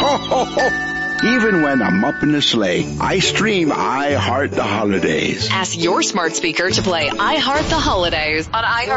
Ho, ho, ho. Even when I'm up in the sleigh, I stream I Heart the Holidays. Ask your smart speaker to play I Heart the Holidays on iHeart.